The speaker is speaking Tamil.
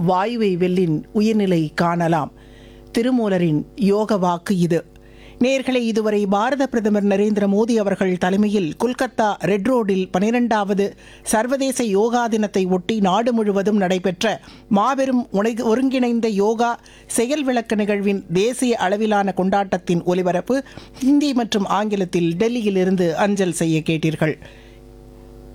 வாயுவை வெல்லின் உயிர்நிலை காணலாம். திருமூலரின் யோக வாக்கு இது. நேயர்களே, இதுவரை பாரத பிரதமர் நரேந்திர மோடி அவர்கள் தலைமையில் கொல்கத்தா ரெட் ரோடில் 12வது சர்வதேச யோகா தினத்தை ஒட்டி நாடு முழுவதும் நடைபெற்ற மாபெரும் ஒருங்கிணைந்த யோகா செயல் விளக்க நிகழ்வின் தேசிய அளவிலான கொண்டாட்டத்தின் ஒலிபரப்பு ஹிந்தி மற்றும் ஆங்கிலத்தில் டெல்லியிலிருந்து அஞ்சல் செய்ய கேட்டீர்கள்.